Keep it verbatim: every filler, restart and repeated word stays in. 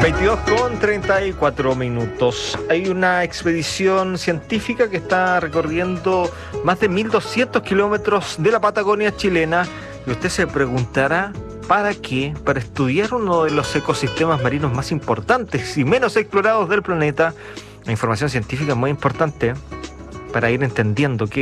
veintidós con treinta y cuatro minutos. Hay una expedición científica que está recorriendo más de mil doscientos kilómetros de la Patagonia chilena. Y usted se preguntará, ¿para qué? Para estudiar uno de los ecosistemas marinos más importantes y menos explorados del planeta. La información científica es muy importante para ir entendiendo qué